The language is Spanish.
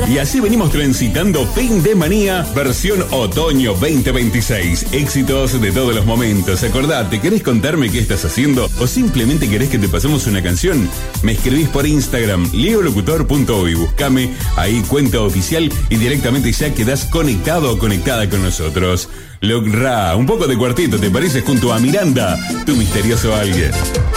Y así venimos transitando Fin de Manía, versión otoño 2026. Éxitos de todos los momentos. Acordate, ¿querés contarme qué estás haciendo o simplemente querés que te pasemos una canción? Me escribís por Instagram, leolocutor.uy. Buscame ahí, cuenta oficial, y directamente ya quedás conectado o conectada con nosotros. Logra, un poco de cuarteto, ¿te parece? Junto a Miranda, tu misterioso alguien.